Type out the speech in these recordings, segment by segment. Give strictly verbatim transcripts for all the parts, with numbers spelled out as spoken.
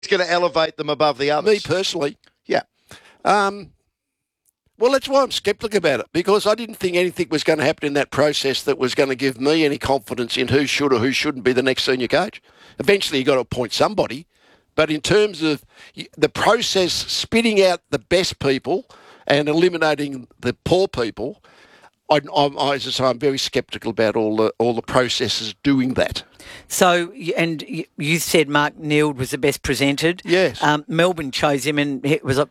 going to elevate them above the others. Me personally, yeah. Um, well, that's why I'm sceptical about it, because I didn't think anything was going to happen in that process that was going to give me any confidence in who should or who shouldn't be the next senior coach. Eventually, you've got to appoint somebody. But in terms of the process, spitting out the best people and eliminating the poor people, I, I'm, I, as I say, I'm very sceptical about all the all the processes doing that. So, and you said Mark Neild was the best presented. Yes. Um, Melbourne chose him, and it was a,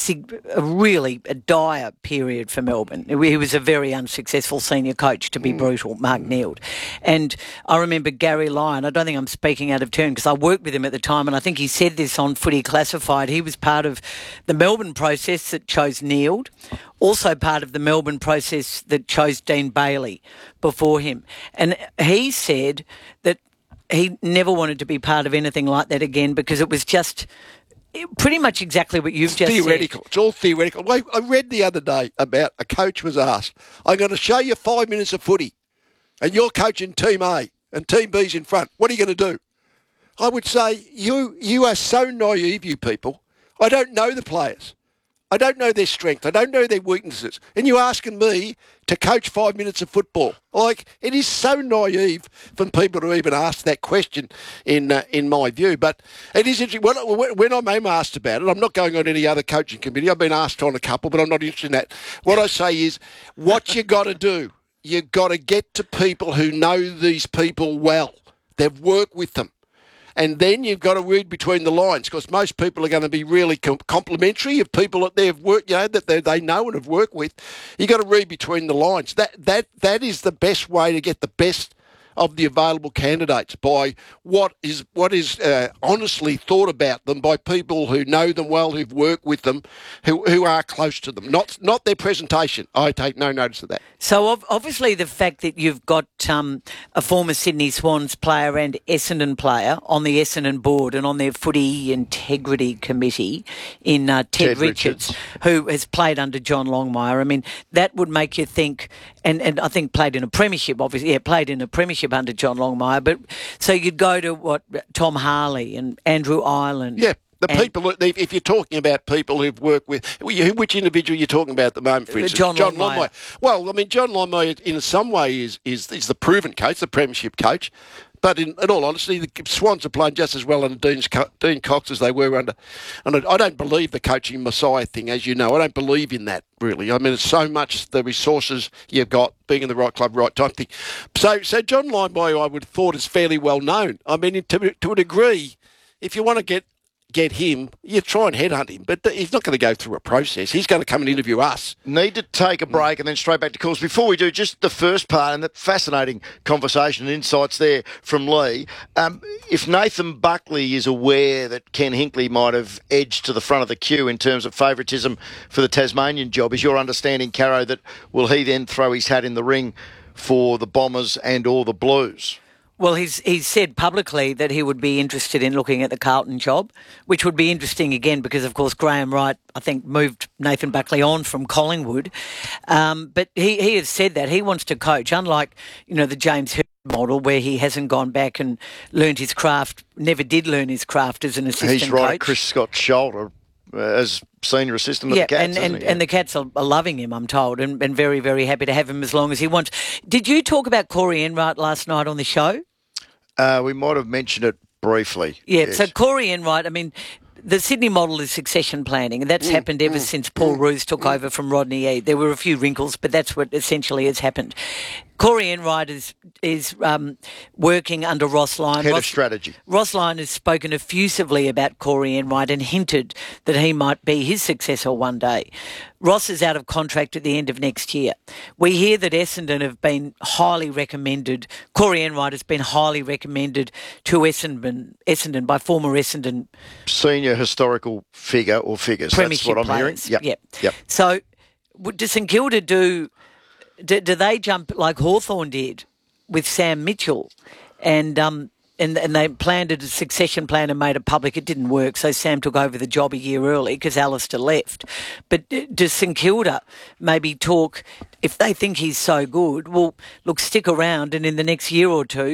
a really a dire period for Melbourne. He was a very unsuccessful senior coach, to be mm. brutal, Mark Neild. And I remember Gary Lyon, I don't think I'm speaking out of turn because I worked with him at the time, and I think he said this on Footy Classified. He was part of the Melbourne process that chose Neild, also part of the Melbourne process that chose Dean Bailey before him. And he said that he never wanted to be part of anything like that again because it was just pretty much exactly what you've it's just theoretical. said. It's all theoretical. I read the other day about a coach was asked, I'm going to show you five minutes of footy and you're coaching Team A and Team B's in front. What are you going to do? I would say, you you are so naive, you people. I don't know the players. I don't know their strength. I don't know their weaknesses. And you're asking me to coach five minutes of football. Like, it is so naive from people to even ask that question in uh, in my view. But it is interesting. When, when I'm asked about it, I'm not going on any other coaching committee. I've been asked on a couple, but I'm not interested in that. What I say is, what you got to do, you've got to get to people who know these people well. They've worked with them. And then you've got to read between the lines because most people are going to be really com- complimentary of people that they've worked, you know, that they, they know and have worked with. You've got to read between the lines. That that that is the best way to get the best of the available candidates, by what is what is uh, honestly thought about them by people who know them well, who've worked with them, who who are close to them. Not not their presentation. I take no notice of that. So obviously the fact that you've got um, a former Sydney Swans player and Essendon player on the Essendon board and on their footy integrity committee in uh, Ted, Ted Richards, Richards, who has played under John Longmire. I mean, that would make you think, and, and I think played in a premiership, obviously, yeah, played in a premiership under John Longmire. But so you'd go to what Tom Harley and Andrew Ireland. Yeah. The and people, if you're talking about people who've worked with, which individual you're talking about at the moment, for instance? John, John Longmire. Longmire. Well, I mean, John Longmire in some way is, is, is the proven coach, the premiership coach. But in, in all honesty, the Swans are playing just as well under Dean's, Dean Cox as they were under. And I don't believe the coaching messiah thing, as you know. I don't believe in that, really. I mean, it's so much the resources you've got, being in the right club, right time thing. So, so John Longmire, I would have thought, is fairly well known. I mean, to, to a degree, if you want to get get him, you try and headhunt him, but he's not going to go through a process. He's going to come and interview us. Need to take a break and then straight back to calls. Before we do, just the first part and the fascinating conversation and insights there from Lee. Um, if Nathan Buckley is aware that Ken Hinkley might have edged to the front of the queue in terms of favouritism for the Tasmanian job, is your understanding, Caro, that will he then throw his hat in the ring for the Bombers and or the Blues? Well, he's he's said publicly that he would be interested in looking at the Carlton job, which would be interesting again because, of course, Graham Wright, I think, moved Nathan Buckley on from Collingwood. Um, but he, he has said that he wants to coach, unlike, you know, the James Hird model where he hasn't gone back and learned his craft, never did learn his craft as an assistant He's right coach. at Chris Scott's shoulder uh, as senior assistant of yeah, the Cats, and, and, he? and the Cats are, are loving him, I'm told, and, and very, very happy to have him as long as he wants. Did you talk about Corey Enright last night on the show? Uh, we might have mentioned it briefly. Yeah, yes. so Corey Enright, I mean, the Sydney model is succession planning, and that's mm, happened ever mm, since Paul mm, Roos took mm. over from Rodney Eade. There were a few wrinkles, but that's what essentially has happened. Corey Enright is is um, working under Ross Lyon. Head Ross, of strategy. Ross Lyon has spoken effusively about Corey Enright and hinted that he might be his successor one day. Ross is out of contract at the end of next year. We hear that Essendon have been highly recommended. Corey Enright has been highly recommended to Essendon, Essendon by former Essendon senior historical figure or figures. That's what I'm players. hearing. Yep. Yep. Yep. So, does St Kilda do? Do, do they jump like Hawthorn did with Sam Mitchell, and um and and they planned a succession plan and made it public? It didn't work, so Sam took over the job a year early because Alistair left. But does St Kilda maybe talk, if they think he's so good? Well, look, stick around, and in the next year or two,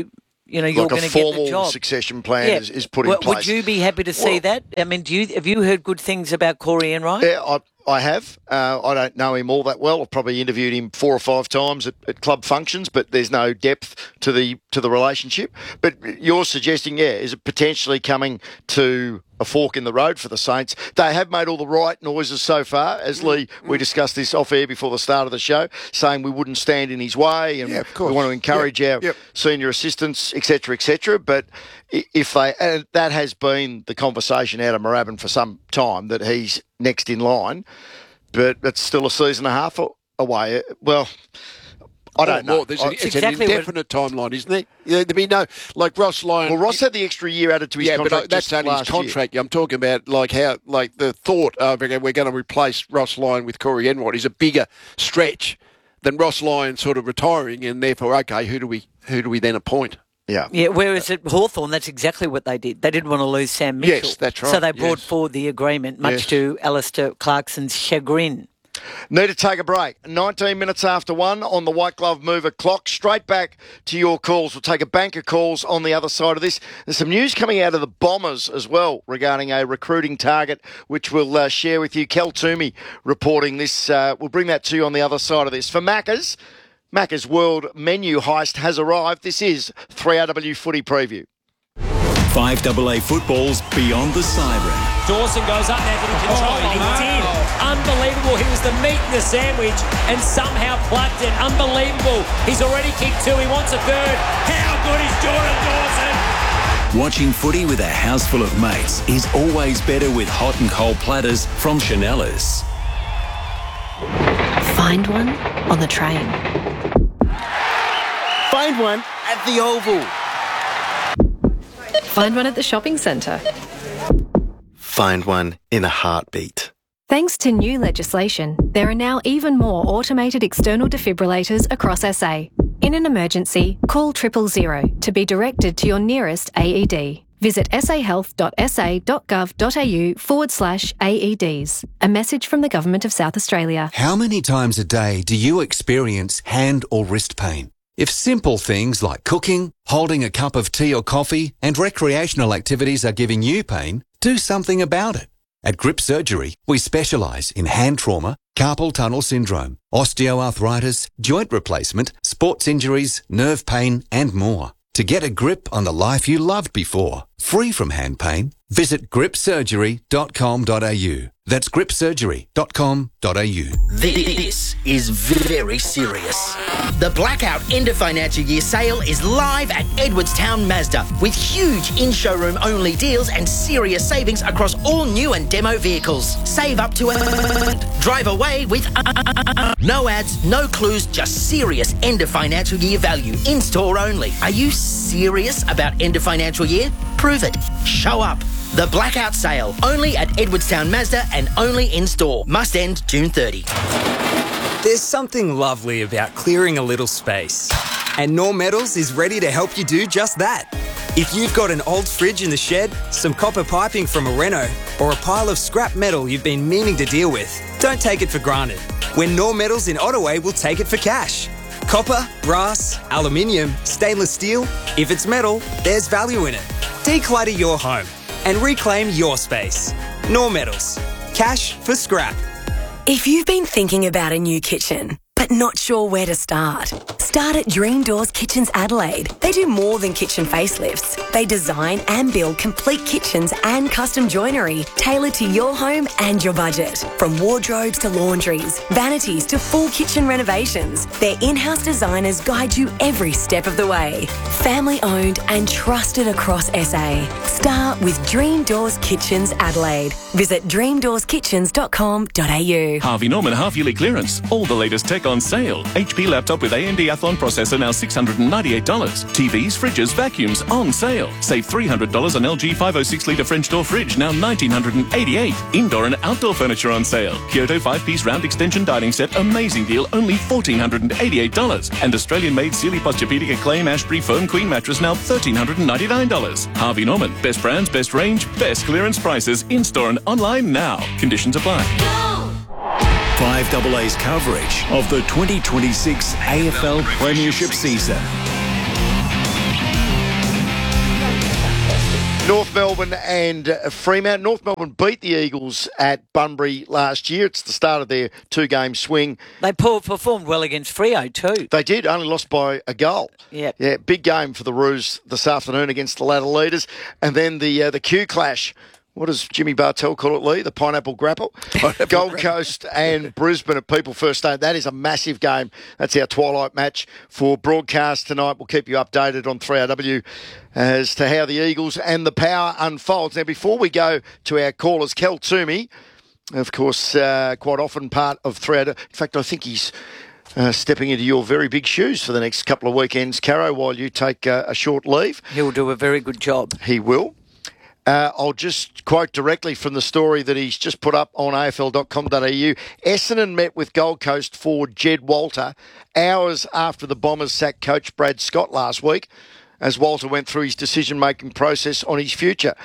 you know, you're like going a to get the formal job. succession plan Yeah. is, is put Well, in place. Would you be happy to see Well- that? I mean, do you have you heard good things about Corey Enright? Yeah, I, I have. Uh, I don't know him all that well. I've probably interviewed him four or five times at, at club functions, but there's no depth to the to the relationship. But you're suggesting, yeah, is it potentially coming to a fork in the road for the Saints? They have made all the right noises so far. As Lee, we discussed this off air before the start of the show, saying we wouldn't stand in his way and Yeah, of course. we want to encourage Yep, our yep. senior assistants, et cetera, et cetera. But i- if they, and that has been the conversation out of Moorabbin for some time, that he's next in line, but it's still a season and a half a- away. Well, I don't Oh, know. Lord, there's I- an, it's exactly an what- indefinite timeline, isn't it? Yeah, there'd be no, like Ross Lyon. well, Ross had the extra year added to his yeah, contract. but I, that's just only his last year. contract. I'm talking about like how, like the thought of okay, we're going to replace Ross Lyon with Corey Enright is a bigger stretch than Ross Lyon sort of retiring, and therefore, okay, who do we who do we then appoint? Yeah. Yeah, whereas at Hawthorn, that's exactly what they did. They didn't want to lose Sam Mitchell. Yes, that's right, So they brought yes. forward the agreement, much Yes. to Alistair Clarkson's chagrin. Need to take a break. nineteen minutes after one on the White Glove Mover clock. Straight back to your calls. We'll take a bank of calls on the other side of this. There's some news coming out of the Bombers as well regarding a recruiting target, which we'll uh, share with you. Kel Toomey reporting this. Uh, we'll bring that to you on the other side of this. For Macca's, Macca's World Menu Heist has arrived. This is three R W Footy Preview. five A A football's Beyond the Siren. Dawson goes up now, getting control. Oh, he no. did. Unbelievable. He was the meat in the sandwich and somehow plucked it. Unbelievable. He's already kicked two. He wants a third. How good is Jordan Dawson? Watching footy with a house full of mates is always better with hot and cold platters from Chanellas. Find one on the train. Find one at the Oval. Find one at the shopping centre. Find one in a heartbeat. Thanks to new legislation, there are now even more automated external defibrillators across S A. In an emergency, call triple zero to be directed to your nearest A E D. Visit sahealth.sa.gov.au forward slash AEDs. A message from the Government of South Australia. How many times a day do you experience hand or wrist pain? If simple things like cooking, holding a cup of tea or coffee, and recreational activities are giving you pain, do something about it. At Grip Surgery, we specialise in hand trauma, carpal tunnel syndrome, osteoarthritis, joint replacement, sports injuries, nerve pain, and more. To get a grip on the life you loved before, free from hand pain, visit grip surgery dot com dot a u. That's grip surgery dot com dot a u. This is very serious. The Blackout End of Financial Year sale is live at Edwardstown Mazda with huge in-showroom only deals and serious savings across all new and demo vehicles. Save up to a... Drive away with... No ads, no clues, just serious end of financial year value. In-store only. Are you serious about end of financial year? Prove it. Show up. The Blackout Sale, only at Edwardstown Mazda and only in-store. Must end June thirtieth. There's something lovely about clearing a little space. And Norm Metals is ready to help you do just that. If you've got an old fridge in the shed, some copper piping from a reno, or a pile of scrap metal you've been meaning to deal with, don't take it for granted. When Norm Metals in Ottaway will take it for cash. Copper, brass, aluminium, stainless steel. If it's metal, there's value in it. Declutter your home and reclaim your space. Norm Metals. Cash for scrap. If you've been thinking about a new kitchen, but not sure where to start, start at Dream Doors Kitchens Adelaide. They do more than kitchen facelifts. They design and build complete kitchens and custom joinery tailored to your home and your budget. From wardrobes to laundries, vanities to full kitchen renovations, their in-house designers guide you every step of the way. Family owned and trusted across S A. Start with Dream Doors Kitchens Adelaide. Visit dream doors kitchens dot com dot a u. Harvey Norman half-yearly clearance. All the latest tech on sale. H P laptop with A M D Athlon processor now six hundred ninety-eight dollars. T Vs, fridges, vacuums on sale. Save three hundred dollars on L G five oh six litre French door fridge now one thousand nine hundred eighty-eight dollars. Indoor and outdoor furniture on sale. Kyoto five-piece round extension dining set, amazing deal, only one thousand four hundred eighty-eight dollars. And Australian-made Sealy Posturepedic Acclaim Ashbury Foam Queen mattress now one thousand three hundred ninety-nine dollars. Harvey Norman. Best brands, best range, best clearance prices. In-store and online now. Conditions apply. five A A's coverage of the twenty twenty-six A F L Premiership season. North Melbourne and uh, Fremantle. North Melbourne beat the Eagles at Bunbury last year. It's the start of their two-game swing. They performed well against Freo too. They did, only lost by a goal. Yep. Yeah, big game for the Roos this afternoon against the ladder leaders. And then the uh, the Q clash. What does Jimmy Bartell call it, Lee? The Pineapple Grapple? Pineapple Gold Grapple. Coast and Brisbane at People First Stadium. That is a massive game. That's our twilight match for broadcast tonight. We'll keep you updated on three R W as to how the Eagles and the Power unfolds. Now, before we go to our callers, Kel Toomey, of course, uh, quite often part of three R W. In fact, I think he's uh, stepping into your very big shoes for the next couple of weekends, Caro, while you take uh, a short leave. He'll do a very good job. He will. Uh, I'll just quote directly from the story that he's just put up on A F L dot com dot A U. Essendon met with Gold Coast forward Jed Walter hours after the Bombers sacked coach Brad Scott last week, as Walter went through his decision-making process on his future.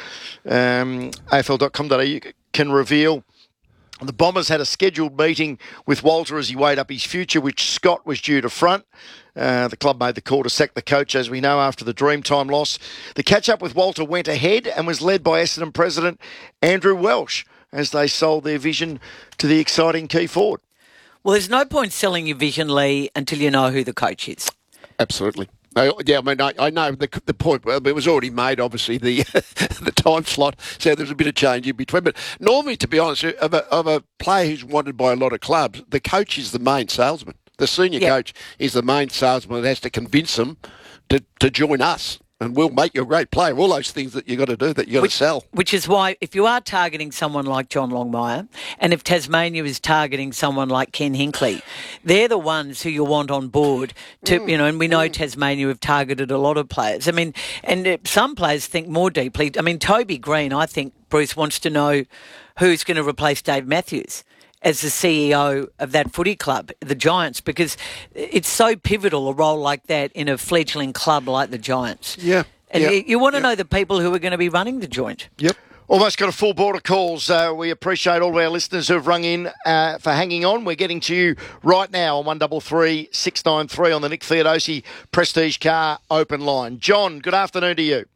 Um, A F L dot com dot A U can reveal the Bombers had a scheduled meeting with Walter as he weighed up his future, which Scott was due to front. Uh, the club made the call to sack the coach, as we know, after the Dreamtime loss. The catch-up with Walter went ahead and was led by Essendon president Andrew Welsh as they sold their vision to the exciting key forward. Well, there's no point selling your vision, Lee, until you know who the coach is. Absolutely. I, yeah, I mean, I, I know the the point. Well, it was already made, obviously, the the time slot, so there's a bit of change in between. But normally, to be honest, of a, of a player who's wanted by a lot of clubs, the coach is the main salesman. The senior yep. coach is the main salesman that has to convince them to, to join us. And we'll make you a great player. All those things that you've got to do, that you've got which, to sell. Which is why, if you are targeting someone like John Longmire, and if Tasmania is targeting someone like Ken Hinkley, they're the ones who you want on board to, mm, you know, and we know mm. Tasmania have targeted a lot of players. I mean, and uh, some players think more deeply. I mean, Toby Green, I think, Bruce, wants to know who's going to replace Dave Matthews as the C E O of that footy club, the Giants, because it's so pivotal, a role like that in a fledgling club like the Giants. Yeah. And yep. you, you want to yep. know the people who are going to be running the joint. Yep. Almost got a full board of calls. Uh, we appreciate all of our listeners who have rung in uh, for hanging on. We're getting to you right now on one three three, six nine three on the Nick Theodosi Prestige Car Open Line. John, good afternoon to you.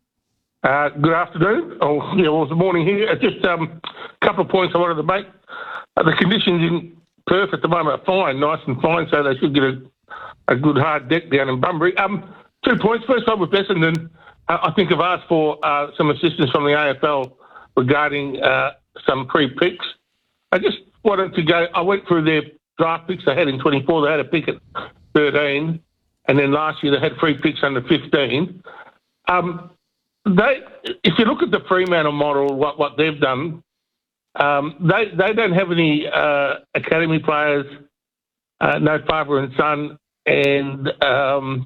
Uh, good afternoon. Oh, yeah, well, it's the morning here. Just um, a couple of points I wanted to make. Uh, the conditions in Perth at the moment are fine, nice and fine, so they should get a, a good hard deck down in Bunbury. Um, two points. First one with Essendon. Uh, I think I've asked for uh, some assistance from the A F L regarding uh, some pre-picks. I just wanted to go, I went through their draft picks they had in twenty-four. They had a pick at thirteen, and then last year they had three picks under fifteen. Um, they, if you look at the Fremantle model, what, what they've done, Um, they they don't have any uh, academy players, uh, no father and son, and um,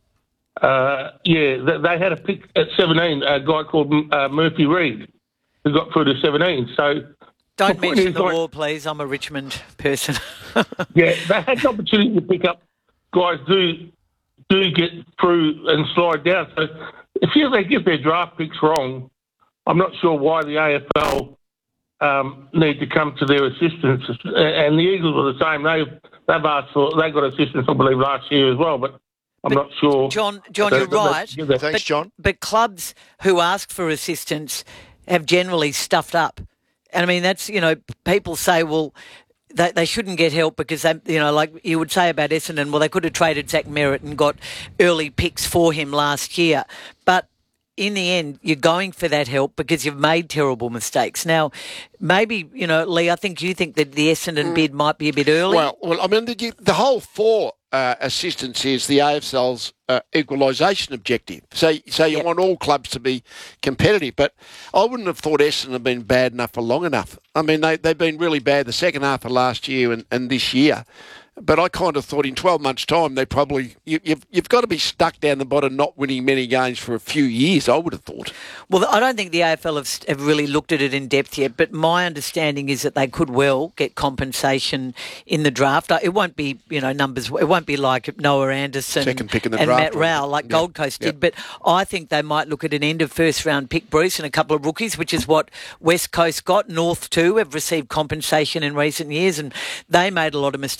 uh, yeah, they, they had a pick at seventeen, a guy called uh, Murphy Reid, who got through to seventeen. So don't mention the like, war, please. I'm a Richmond person. Yeah, they had the opportunity to pick up guys do do get through and slide down. So if you they get their draft picks wrong, I'm not sure why the A F L. Um, need to come to their assistance, and the Eagles were the same. They they've asked for they got assistance, I believe, last year as well, but I'm but not sure. John, John, you're right. Thanks, but, John. But clubs who ask for assistance have generally stuffed up, and I mean that's you know people say well. They, they shouldn't get help because, they, you know, like you would say about Essendon, well, they could have traded Zach Merritt and got early picks for him last year. But in the end, you're going for that help because you've made terrible mistakes. Now, maybe, you know, Lee, I think you think that the Essendon mm. bid might be a bit early. Well, well I mean, the, the whole four uh, assistance is the A F L's uh, equalisation objective. So, so you yep. want all clubs to be competitive. But I wouldn't have thought Essendon have been bad enough for long enough. I mean, they, they've been really bad the second half of last year and, and this year. But I kind of thought in twelve months' time, they probably you, you've you've got to be stuck down the bottom, not winning many games for a few years. I would have thought. Well, I don't think the A F L have, have really looked at it in depth yet. But my understanding is that they could well get compensation in the draft. It won't be you know numbers. It won't be like Noah Anderson Second pick in the and draft, Matt Rowell like yeah. Gold Coast yeah. did. But I think they might look at an end of first round pick, Bruce, and a couple of rookies, which is what West Coast got. North too have received compensation in recent years, and they made a lot of mistakes. Essendon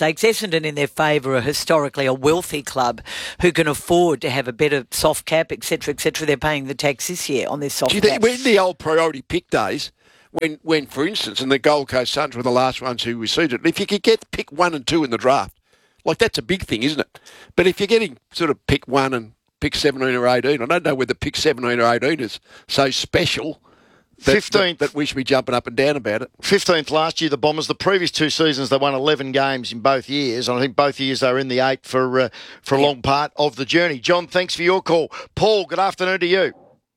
Essendon in their favour are historically a wealthy club who can afford to have a better soft cap, et cetera, et cetera. They're paying the tax this year on their soft Do you cap. think, in the old priority pick days, when, when, for instance, and the Gold Coast Suns were the last ones who received it, if you could get pick one and two in the draft, like that's a big thing, isn't it? But if you're getting sort of pick one and pick seventeen or eighteen, I don't know whether pick seventeen or eighteen is so special that, fifteenth. that, that we should be jumping up and down about it. fifteenth last year, the Bombers. The previous two seasons, they won eleven games in both years. And I think both years they were in the eight for, uh, for a long part of the journey. John, thanks for your call. Paul, good afternoon to you.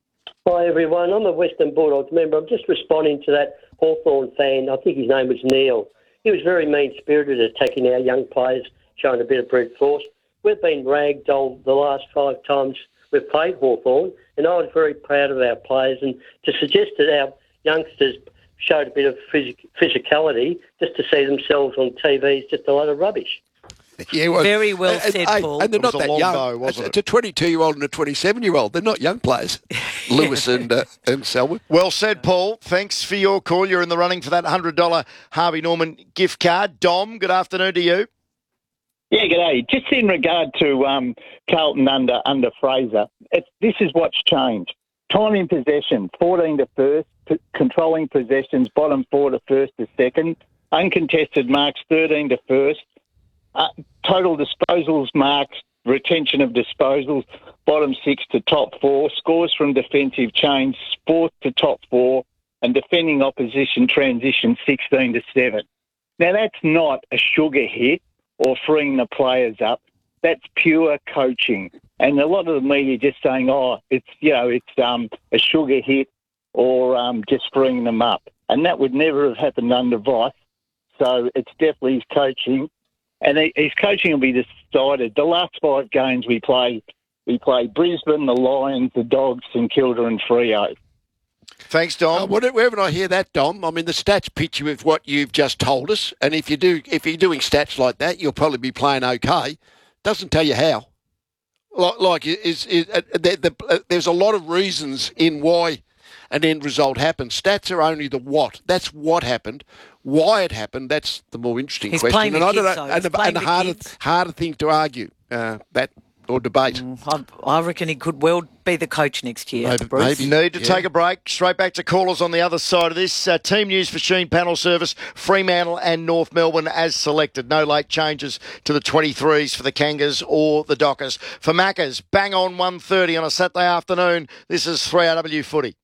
Hi, everyone. I'm a Western Bulldogs member. I'm just responding to that Hawthorn fan. I think his name was Neil. He was very mean-spirited, attacking our young players, showing a bit of brute force. We've been ragdolled the last five times we've played Hawthorn, and I was very proud of our players. And to suggest that our youngsters showed a bit of phys- physicality just to see themselves on T V is just a lot of rubbish. Yeah, well, Very well and, said, and, Paul. And they're It not was a that long young. go, wasn't it's, it? it's a twenty-two-year-old and a twenty-seven-year-old. They're not young players, Lewis and uh, and Selwood. Well said, Paul. Thanks for your call. You're in the running for that one hundred dollars Harvey Norman gift card. Dom, good afternoon to you. Yeah, g'day. Just in regard to um, Carlton under under Fraser, it's, this is what's changed. Time in possession, fourteen to first, p- controlling possessions, bottom four to first to second, uncontested marks, thirteen to first, uh, total disposals marks, retention of disposals, bottom six to top four, scores from defensive change, fourth to top four, and defending opposition transition sixteen to seven. Now, that's not a sugar hit or freeing the players up. That's pure coaching. And a lot of the media just saying, oh, it's, you know, it's um, a sugar hit or um, just freeing them up. And that would never have happened under Voss. So it's definitely his coaching. And his coaching will be decided. The last five games we play, we play Brisbane, the Lions, the Dogs, St Kilda and Freo. Thanks, Dom. Uh, whenever I hear that, Dom, I mean, the stats pitch you with what you've just told us. And if you do, if you're doing stats like that, you'll probably be playing okay. Doesn't tell you how. Like, like is, is, uh, the, the, uh, there's a lot of reasons in why an end result happens. Stats are only the what. That's what happened. Why it happened, that's the more interesting He's question. playing the and I kids, don't though. know, He's and, playing and the harder, kids. harder thing to argue uh, that or debate. I, I reckon he could well be the coach next year. Maybe- Bruce. maybe. Need to Yeah. take a break. Straight back to callers on the other side of this. Uh, team news for Sheen Panel Service, Fremantle and North Melbourne as selected. No late changes to the twenty-threes for the Kangas or the Dockers. For Maccas, bang on one thirty on a Saturday afternoon. This is three R W Footy.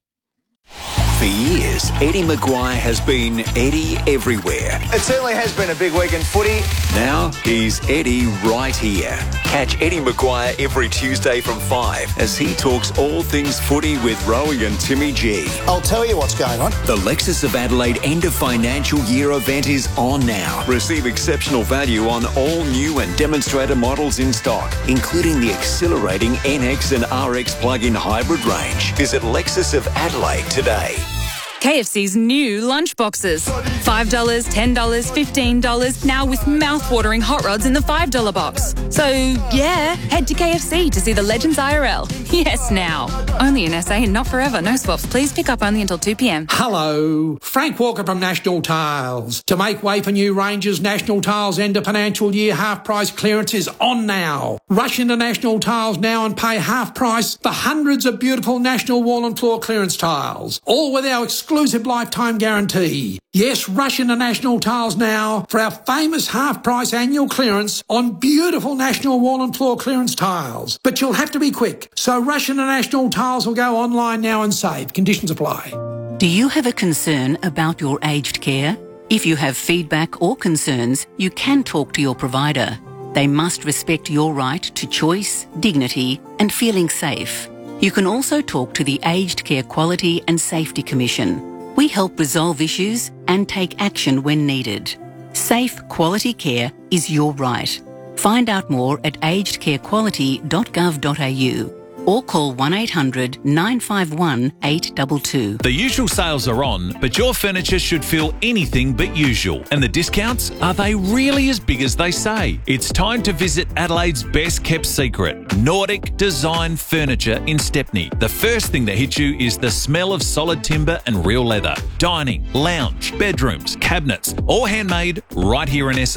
For years, Eddie Maguire has been Eddie everywhere. It certainly has been a big week in footy. Now he's Eddie right here. Catch Eddie Maguire every Tuesday from five as he talks all things footy with Rowie and Timmy G. I'll tell you what's going on. The Lexus of Adelaide end of financial year event is on now. Receive exceptional value on all new and demonstrator models in stock, including the exhilarating N X and R X plug-in hybrid range. Visit Lexus of Adelaide today. K F C's new lunchboxes. five dollars, ten dollars, fifteen dollars, now with mouth-watering hot rods in the five dollar box. So, yeah, head to K F C to see the Legends I R L. Yes, now. Only in S A and not forever. No swaps. Please pick up only until two p.m. Hello, Frank Walker from National Tiles. To make way for new ranges, National Tiles end of financial year half price clearance is on now. Rush into National Tiles now and pay half price for hundreds of beautiful National wall and floor clearance tiles, all with our exclusive lifetime guarantee. Yes, rush into National Tiles now for our famous half price annual clearance on beautiful National wall and floor clearance tiles. But you'll have to be quick, so rush into National Tiles or go online now and save. Conditions apply. Do you have a concern about your aged care? If you have feedback or concerns, you can talk to your provider. They must respect your right to choice, dignity, and feeling safe. You can also talk to the Aged Care Quality and Safety Commission. We help resolve issues and take action when needed. Safe, quality care is your right. Find out more at aged care quality dot gov dot a u or call one eight hundred nine five one eight two two. The usual sales are on, but your furniture should feel anything but usual. And the discounts, are they really as big as they say? It's time to visit Adelaide's best kept secret, Nordic Design Furniture in Stepney. The first thing that hits you is the smell of solid timber and real leather. Dining, lounge, bedrooms, cabinets, all handmade right here in S A.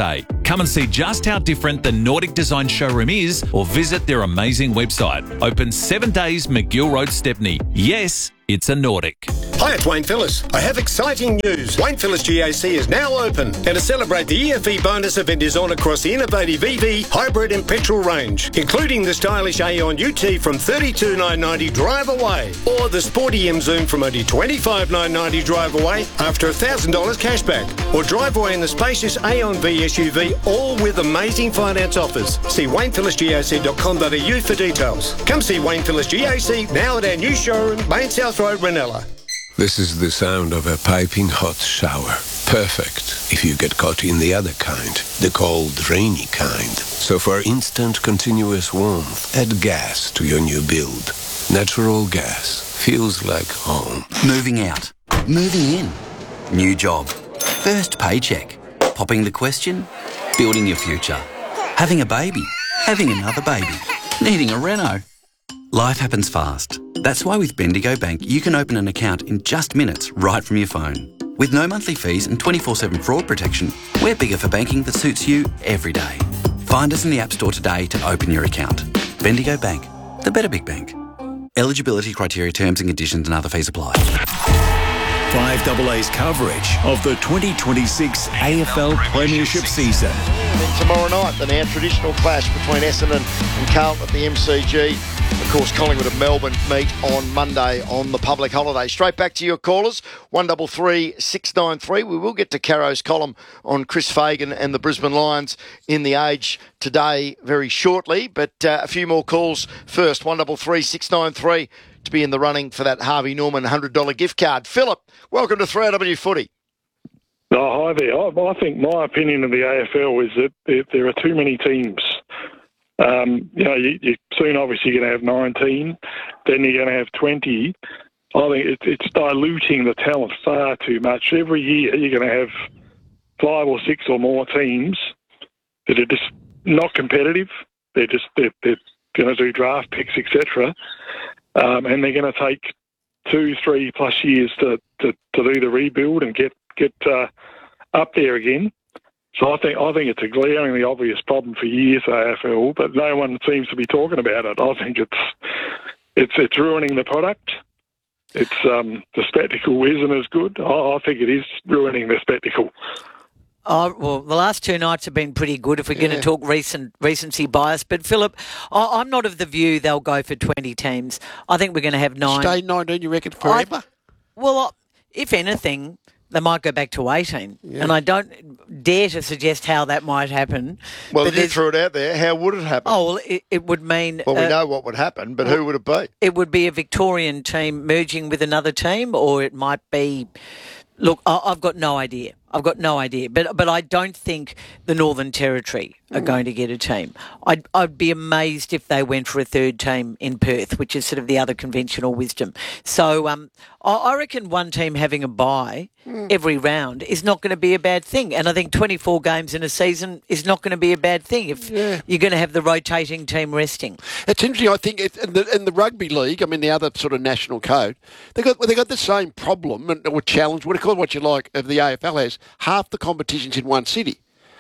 Come and see just how different the Nordic Design showroom is or visit their amazing website. Open seven days, McGill Road, Stepney. Yes, it's a Nordic. Hi, it's Wayne Phillips. I have exciting news. Wayne Phillips G A C is now open. And to celebrate, the E F E bonus event is on across the innovative E V, hybrid and petrol range, including the stylish Aeon U T from thirty-two thousand nine hundred ninety drive away, or the sporty M Zoom from only twenty-five thousand nine hundred ninety drive away after one thousand dollars cashback, or drive away in the spacious Aeon V S U V, all with amazing finance offers. See wayne phillips g a c dot com dot a u for details. Come see Wayne Phillips G A C now at our new showroom, Main South Road, Ranella. This is the sound of a piping hot shower. Perfect if you get caught in the other kind, the cold, rainy kind. So for instant, continuous warmth, add gas to your new build. Natural gas feels like home. Moving out. Moving in. New job. First paycheck. Popping the question. Building your future. Having a baby. Having another baby. Needing a reno. Life happens fast. That's why with Bendigo Bank, you can open an account in just minutes right from your phone. With no monthly fees and twenty-four seven fraud protection, we're bigger for banking that suits you every day. Find us in the App Store today to open your account. Bendigo Bank, the better big bank. Eligibility criteria, terms and conditions and other fees apply. five A A's coverage of the twenty twenty-six A F L Premiership season. And then tomorrow night, the now traditional clash between Essendon and Carlton at the M C G. Of course, Collingwood and Melbourne meet on Monday on the public holiday. Straight back to your callers, one double three six nine three. We will get to Caro's column on Chris Fagan and the Brisbane Lions in The Age today very shortly. But uh, a few more calls first, one double three six nine three to be in the running for that Harvey Norman one hundred dollars gift card. Philip, welcome to three R W Footy. Oh, hi there. I, I think my opinion of the A F L is that there, there are too many teams. Um, you know, you, you soon obviously you're going to have nineteen, then you're going to have twenty. I think it, it's diluting the talent far too much. Every year you're going to have five or six or more teams that are just not competitive. They're just they're, they're going to do draft picks, et cetera, um, and they're going to take two, three plus years to, to, to do the rebuild and get get uh, up there again. So I think I think it's a glaringly obvious problem for years, A F L, but no one seems to be talking about it. I think it's it's it's ruining the product. It's um, the spectacle isn't as good. I, I think it is ruining the spectacle. Oh, well, the last two nights have been pretty good if we're Yeah. going to talk recent recency bias. But, Philip, I, I'm not of the view they'll go for twenty teams. I think we're going to have nine. Stay nineteen, you reckon, forever? I, well, if anything, they might go back to eighteen. Yeah. And I don't dare to suggest how that might happen. Well, but if you threw it out there, how would it happen? Oh, well, it, it would mean... Well, we uh, know what would happen, but well, who would it be? It would be a Victorian team merging with another team, or it might be... Look, I, I've got no idea. I've got no idea. But but I don't think the Northern Territory are going to get a team. I'd, I'd be amazed if they went for a third team in Perth, which is sort of the other conventional wisdom. So um, I, I reckon one team having a bye every round is not going to be a bad thing. And I think twenty-four games in a season is not going to be a bad thing if Yeah. you're going to have the rotating team resting. It's interesting. I think it, in, the, in the rugby league, I mean the other sort of national code, they got they got the same problem and, or challenge, what call it what you like, of the A F L has. Half the competition's in one city.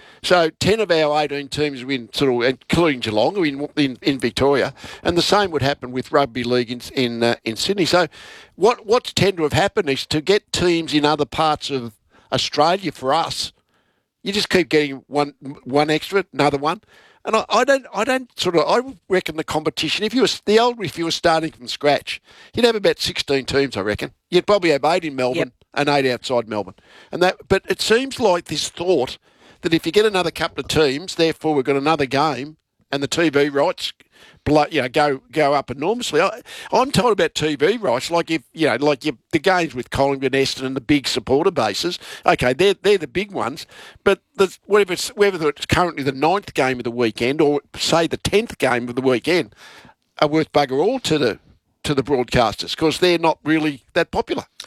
So ten of our eighteen teams are in sort of, including Geelong, are in, in in Victoria, and the same would happen with rugby league in in, uh, in Sydney. So what what's tend to have happened is to get teams in other parts of Australia for us, you just keep getting one one extra, another one. And I, I don't, I don't sort of, I reckon the competition, if you were, the old, if you were starting from scratch, you'd have about sixteen teams, I reckon. You'd probably have eight in Melbourne Yep. and eight outside Melbourne. And that, but it seems like this thought that if you get another couple of teams, therefore we've got another game and the T V rights, blo- you know, go go up enormously. I, I'm told about T V rights, like if you know, like you, the games with Collingwood, Eston, and the big supporter bases. Okay, they're they're the big ones, but the, whether it's whether it's currently the ninth game of the weekend or say the tenth game of the weekend, are worth bugger all to the to the broadcasters because they're not really that popular.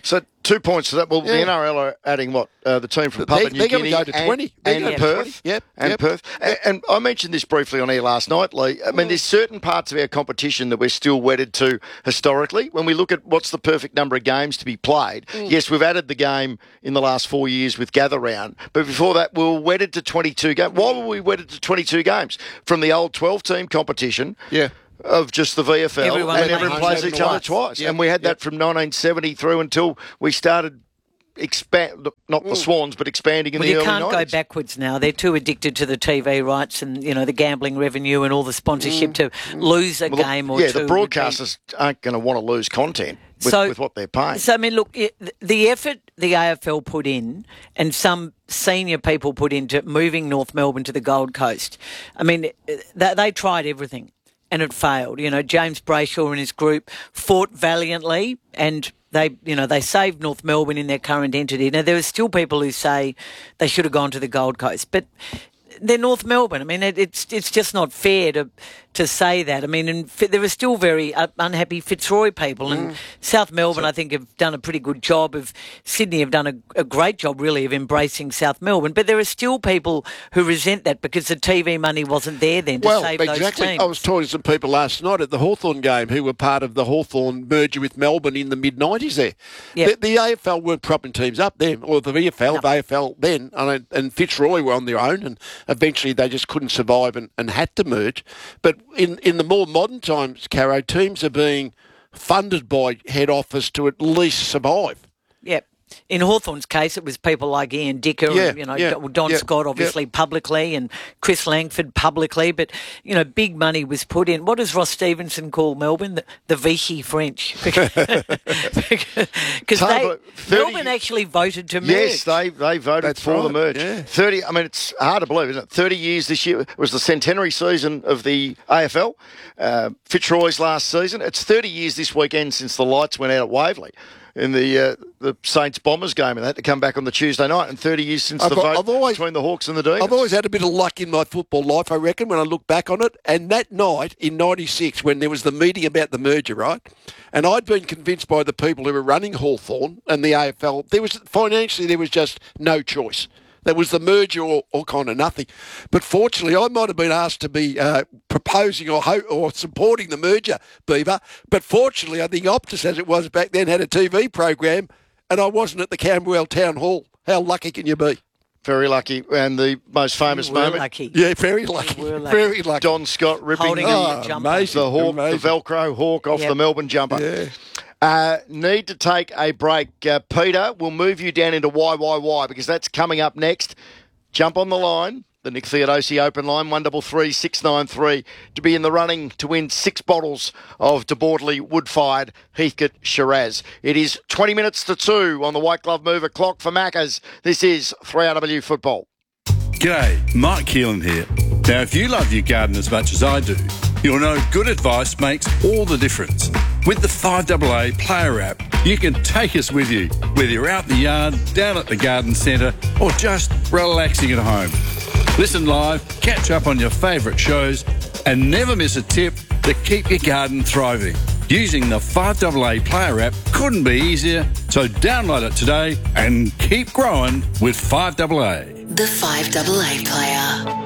So two points to that. Well, Yeah. the N R L are adding what? Uh, the team from They- Papua New they're gonna Guinea go to and- twenty. They're and gonna go to Perth. twenty. Yep, And yep. Perth. And, and I mentioned this briefly on air last night, Lee. I mean, there's certain parts of our competition that we're still wedded to historically. When we look at what's the perfect number of games to be played, Mm. yes, we've added the game in the last four years with Gather Round, but before that, we were wedded to twenty-two games. Why were we wedded to twenty-two games? From the old twelve-team competition. Yeah. Of just the V F L, Everyone and plays everyone home plays and each other away. twice. Yep, And we had yep. that from nineteen seventy through until we started expand, not the Swans, but expanding in Well, the you early can't nineties. go backwards now. They're too addicted to the T V rights and, you know, the gambling revenue and all the sponsorship to lose a Well, the- game or yeah, two. the would be- broadcasters aren't going to want to lose content with, So- with what they're paying. So, I mean, look, it, the effort the A F L put in and some senior people put into moving North Melbourne to the Gold Coast, I mean, they, they tried everything and it failed. You know, James Brayshaw and his group fought valiantly and they, you know, they saved North Melbourne in their current entity. Now, there are still people who say they should have gone to the Gold Coast, but they're North Melbourne. I mean, it, it's it's just not fair to to say that. I mean, and Fi- there are still very uh, unhappy Fitzroy people, and South Melbourne, I think, have done a pretty good job of. Sydney have done a, a great job, really, of embracing South Melbourne. But there are still people who resent that because the T V money wasn't there then to Well, save exactly. those teams. I was talking to some people last night at the Hawthorn game who were part of the Hawthorn merger with Melbourne in the mid nineties there. Yep. The, the A F L weren't propping teams up then, or the V F L, the A F L then, and, and Fitzroy were on their own, and eventually they just couldn't survive and, and had to merge. But in, in the more modern times, Caro, teams are being funded by head office to at least survive. Yep. In Hawthorn's case, it was people like Ian Dicker Yeah, and, you know, yeah, Don Don yeah, Scott, obviously, publicly, and Chris Langford publicly. But, you know, big money was put in. What does Ross Stevenson call Melbourne? The, the Vichy French. Because they, Table- thirty Melbourne actually voted to merge. Yes, they they voted That's for the right, merge. yeah. Thirty. I mean, it's hard to believe, isn't it? Thirty years this year. It was the centenary season of the A F L. Uh, Fitzroy's last season. It's thirty years this weekend since the lights went out at Waverley in the uh, the Saints Bombers game, and they had to come back on the Tuesday night. And thirty years since I've the got- vote I've always- between the Hawks and the Demons. I've always had a bit of luck in my football life, I reckon, when I look back on it. And that night in ninety-six, when there was the meeting about the merger, right? And I'd been convinced by the people who were running Hawthorn and the A F L, there was financially there was just no choice. There was the merger or, or kind of nothing. But fortunately, I might have been asked to be uh, proposing or ho- or supporting the merger, Beaver. But fortunately, I think Optus, as it was back then, had a T V program, and I wasn't at the Camberwell Town Hall. How lucky can you be? Very lucky. And the most famous You were moment. lucky. Yeah, very lucky. were lucky. Very lucky. Don Scott ripping Holding the, up your jumper. amazing. the hawk, amazing. the Velcro hawk off Yep. the Melbourne jumper. Yeah. Uh, need to take a break. Uh, Peter, we'll move you down into Y Y Y because that's coming up next. Jump on the line, the Nick Theodosi open line, one three three, six nine three, to be in the running to win six bottles of De Bortley wood-fired Heathcote Shiraz. It is twenty minutes to two on the White Glove Mover clock for Maccas. This is three R W Football. G'day, Mike Keelan here. Now, if you love your garden as much as I do, you'll know good advice makes all the difference. With the five A A Player app, you can take us with you, whether you're out in the yard, down at the garden centre, or just relaxing at home. Listen live, catch up on your favourite shows, and never miss a tip to keep your garden thriving. Using the five A A Player app couldn't be easier, so download it today and keep growing with five A A. The five A A Player.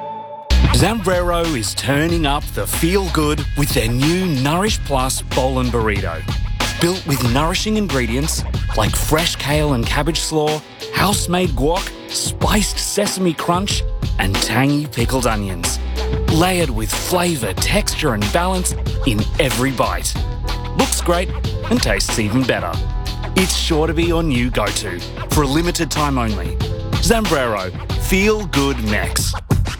Zambrero is turning up the feel-good with their new Nourish Plus Bowl and Burrito. Built with nourishing ingredients like fresh kale and cabbage slaw, house-made guac, spiced sesame crunch, and tangy pickled onions. Layered with flavour, texture and balance in every bite. Looks great and tastes even better. It's sure to be your new go-to for a limited time only. Zambrero. Feel good next.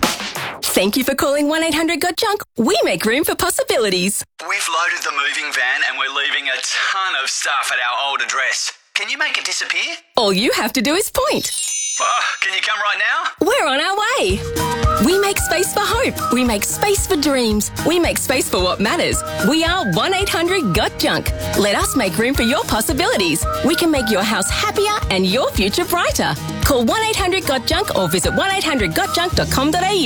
Thank you for calling one eight hundred got junk. We make room for possibilities. We've loaded the moving van and we're leaving a ton of stuff at our old address. Can you make it disappear? All you have to do is point. Oh, can you come right now? We're on our way. We make space for hope. We make space for dreams. We make space for what matters. We are one eight hundred got junk. Let us make room for your possibilities. We can make your house happier and your future brighter. Call one eight hundred got junk or visit one eight hundred got junk dot com dot a u.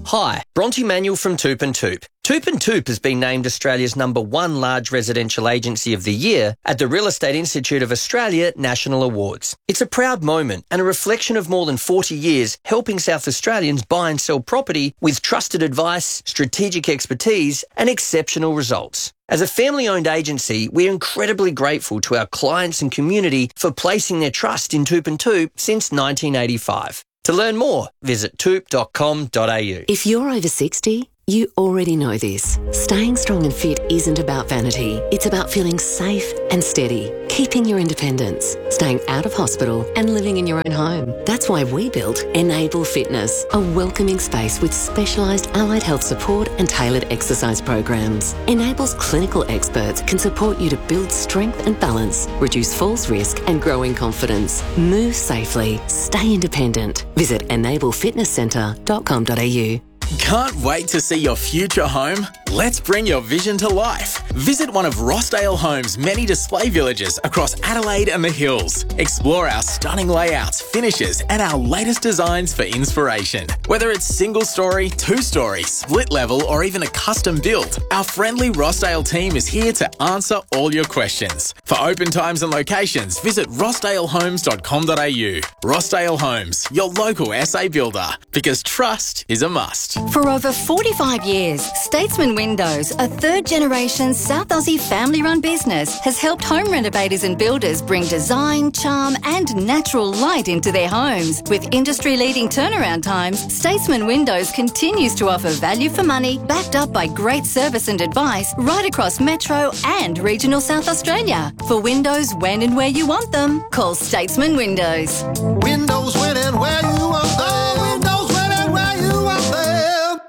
Hi, Bronte Manuel from Toop and Toop. Toop and Toop has been named Australia's number one large residential agency of the year at the Real Estate Institute of Australia National Awards. It's a proud moment and a reflection of more than forty years helping South Australians buy and sell property with trusted advice, strategic expertise and exceptional results. As a family-owned agency, we're incredibly grateful to our clients and community for placing their trust in Toop and Toop since nineteen eighty-five. To learn more, visit toop dot com dot a u. If you're over sixty, you already know this. Staying strong and fit isn't about vanity. It's about feeling safe and steady, keeping your independence, staying out of hospital and living in your own home. That's why we built Enable Fitness, a welcoming space with specialised allied health support and tailored exercise programs. Enable's clinical experts can support you to build strength and balance, reduce falls risk and grow in confidence. Move safely, stay independent. Visit enable fitness centre dot com dot a u. Can't wait to see your future home? Let's bring your vision to life. Visit one of Rossdale Homes' many display villages across Adelaide and the Hills. Explore our stunning layouts, finishes, and our latest designs for inspiration. Whether it's single story, two story, split level, or even a custom build, our friendly Rossdale team is here to answer all your questions. For open times and locations, visit rossdale homes dot com dot a u. Rossdale Homes, your local S A builder, because trust is a must. For over forty-five years, Statesman Windows, a third-generation South Aussie family-run business, has helped home renovators and builders bring design, charm and natural light into their homes. With industry-leading turnaround times, Statesman Windows continues to offer value for money, backed up by great service and advice right across Metro and regional South Australia. For windows when and where you want them, call Statesman Windows. Windows when and where you want them. Windows when and where you want them.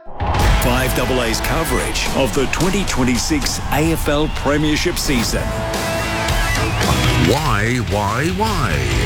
five A A's coverage of the twenty twenty-six A F L Premiership season. Why, why, why?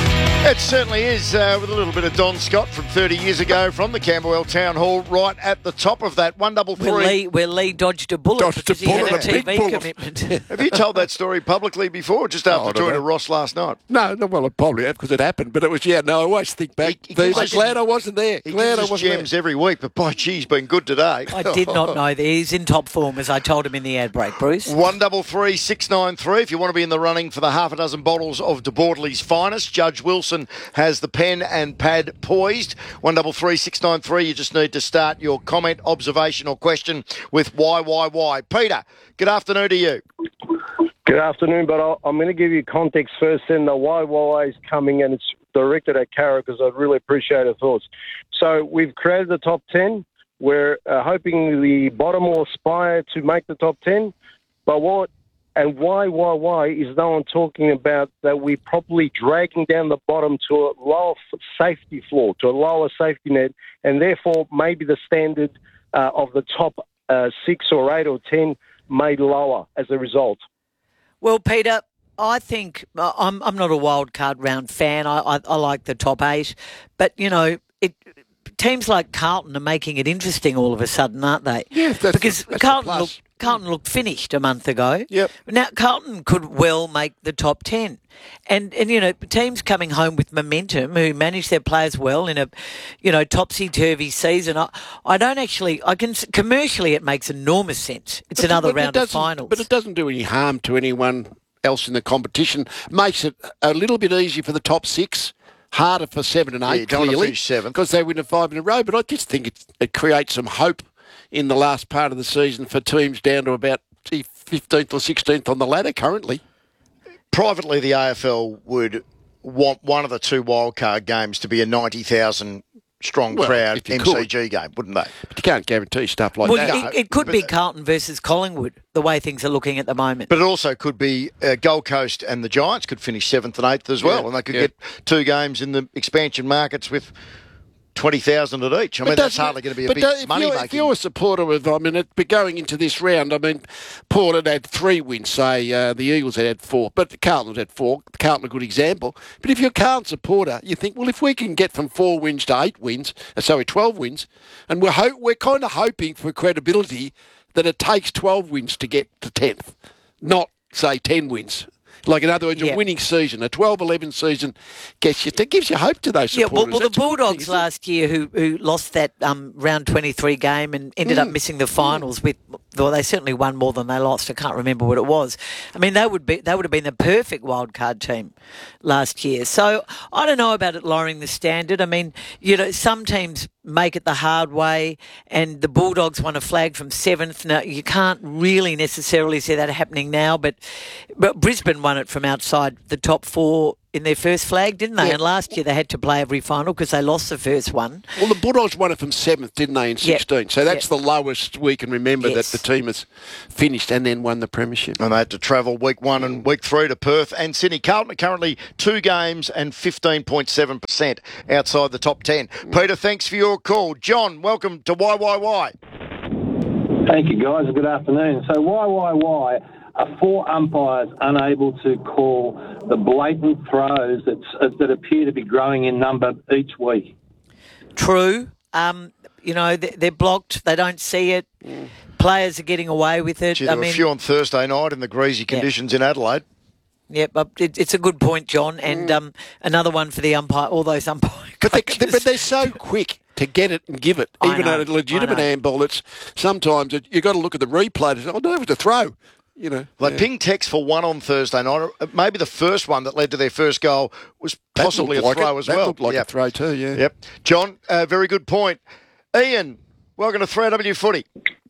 It certainly is, uh, with a little bit of Don Scott from thirty years ago from the Camberwell Town Hall, right at the top of that. One double three. Where Lee, where Lee dodged a bullet Dodged because a bullet, he had a a T big V bullet. commitment. Have you told that story publicly before, just after Oh, I don't talking to know. Ross last night? No, no, well, I probably have because it happened, but it was, yeah, no, I always think back. He- he These- gives I'm us- glad I wasn't there. He Glad I gives us wasn't gems there. every week, but by gee, he's been good today. I did not know that. He's in top form, as I told him in the ad break, Bruce. One double three six nine three. If you want to be in the running for the half a dozen bottles of De Bordeley's finest, Judge Wilson has the pen and pad poised. One double three six nine three. You just need to start your comment, observation, or question with why, why, why. Peter, good afternoon to you. Good afternoon, but I'll, I'm going to give you context first. Then the why, why is coming, and it's directed at Cara because I'd really appreciate her thoughts. So we've created the top ten. We're uh, hoping the bottom will aspire to make the top ten. But what and why, why, why is no one talking about that we're probably dragging down the bottom to a lower f- safety floor, to a lower safety net, and therefore maybe the standard uh, of the top uh, six or eight or ten made lower as a result. Well, Peter, I think uh, I'm I'm not a wild card round fan. I, I I like the top eight, but you know it. Teams like Carlton are making it interesting all of a sudden, aren't they? Yeah, that's because the, that's Carlton the looked Carlton looked finished a month ago. Yep. Now Carlton could well make the top ten, and and you know teams coming home with momentum who manage their players well in a, you know, topsy turvy season. I, I don't actually. I can commercially it makes enormous sense. It's But- another but it round of doesn't- finals. But it doesn't do any harm to anyone else in the competition. Makes it a little bit easier for the top six. Harder for seven and Yeah, you eight, don't want to clearly, finish seventh. because they win a five in a row. But I just think it, it creates some hope in the last part of the season for teams down to about gee, fifteenth or sixteenth on the ladder currently. Privately, the A F L would want one of the two wildcard games to be a ninety thousand strong Well, crowd if you M C G could. game, wouldn't they? But you can't guarantee stuff like well, that. it, it could be Carlton versus Collingwood, the way things are looking at the moment. But it also could be uh, Gold Coast and the Giants could finish seventh and eighth as well, Yeah, and they could yeah. get two games in the expansion markets with twenty thousand at each. I mean, But that's doesn't- hardly going to be a but big don't- if money you're, If making. you're a supporter of, I mean, it, but going into this round, I mean, Port had had three wins, say, uh, the Eagles had had four, but Carlton had four. Carlton a good example. But if you're a Carlton supporter, you think, well, if we can get from four wins to eight wins, uh, sorry, twelve wins, and we're ho- we're kind of hoping for credibility that it takes twelve wins to get to tenth, not, say, ten wins. Like, in other words, Yeah. a winning season, a twelve eleven season gets you, that gives you hope to those Yeah, well, supporters. well the That's a good Bulldogs thing, isn't it? last year, who who lost that um, round twenty-three game and ended up missing the finals with, well, they certainly won more than they lost. I can't remember what it was. I mean, they would be they would have been the perfect wildcard team last year. So I don't know about it lowering the standard. I mean, you know, some teams make it the hard way, and the Bulldogs won a flag from seventh. Now, you can't really necessarily see that happening now, but but Brisbane won it from outside the top four in their first flag, didn't they? Yeah. And last year they had to play every final because they lost the first one. Well, the Bulldogs won it from seventh, didn't they, in Yeah. sixteen? So that's Yeah. the lowest we can remember Yes. that the team has finished and then won the premiership. And they had to travel week one and week three to Perth and Sydney. Carlton are currently two games and fifteen point seven percent outside the top ten. Peter, thanks for your call. John, welcome to Y Y Y. Thank you, guys. Good afternoon. So why, why, why are four umpires unable to call the blatant throws that's, that appear to be growing in number each week? True. Um, you know, they- they're blocked. They don't see it. Players are getting away with it. Gee, I there were mean, a few on Thursday night in the greasy conditions in Adelaide. yeah, but it, it's a good point, John. And um, another one for the umpire, all those umpire But, they, they, but they're so quick to get it and give it. I Even know, at a legitimate I know. handball, it's sometimes it, you've got to look at the replay and say, oh, no, it was a throw. You know, Like yeah. ping text for one on Thursday night. uh, Maybe the first one that led to their first goal was That possibly a looked like throw it. as That well. looked like Yep. a throw too, yeah. Yep. John, uh, very good point. Ian, welcome to three W Footy.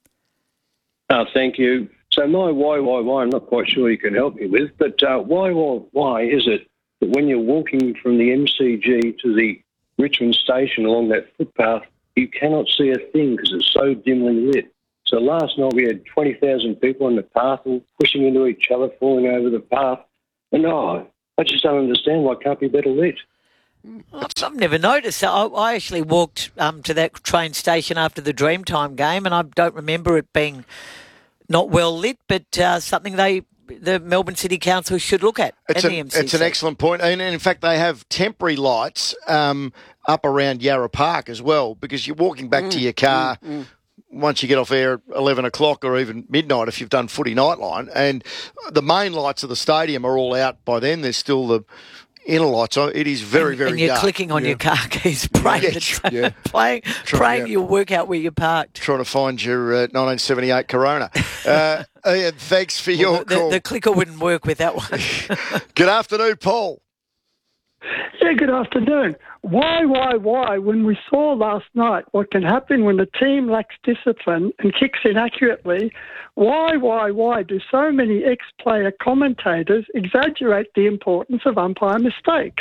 Oh, thank you. So my why, why, why, I'm not quite sure you can help me with, but uh, why, why, why is it that when you're walking from the M C G to the Richmond station along that footpath, you cannot see a thing because it's so dimly lit? So last night we had twenty thousand people on the path all pushing into each other, falling over the path. And oh, I just don't understand why it can't be better lit. I've, I've never noticed. I, I actually walked um, to that train station after the Dreamtime game, and I don't remember it being not well lit, but uh, something they, the Melbourne City Council, should look at. It's, and a- the M C C. it's an excellent point. And in fact, they have temporary lights um, up around Yarra Park as well, because you're walking back to your car once you get off air at eleven o'clock or even midnight if you've done footy nightline. And the main lights of the stadium are all out by then. There's still the inner lights on. It is very, and, very and you're dark. clicking on Yeah. your car keys, praying, Yeah, that, yeah. praying, Try- praying yeah. you'll work out where you parked. Trying to find your uh, nineteen seventy-eight Corona. Uh, Ian, thanks for your Well, the, call. the clicker wouldn't work with that one. Good afternoon, Paul. Yeah, good afternoon. Why, why, why, when we saw last night what can happen when the team lacks discipline and kicks inaccurately, why, why, why do so many ex-player commentators exaggerate the importance of umpire mistakes?